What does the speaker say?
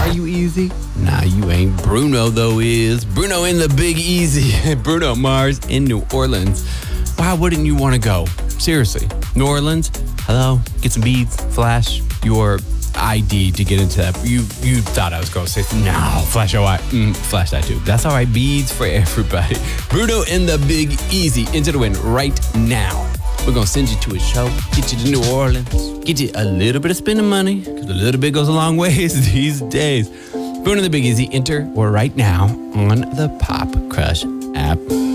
Are you easy? Nah, you ain't. Bruno, though, is. Bruno in the Big Easy. Bruno Mars in New Orleans. Why wouldn't you want to go? Seriously. New Orleans, hello, get some beads, flash your ID to get into that. You thought I was going to say, no, flash your ID. Flash that too. That's all right, beads for everybody. Bruno in the Big Easy, into the win right now. We're going to send you to a show, get you to New Orleans, get you a little bit of spending money, because a little bit goes a long ways these days. Bruno in the Big Easy, enter or right now on the Pop Crush app.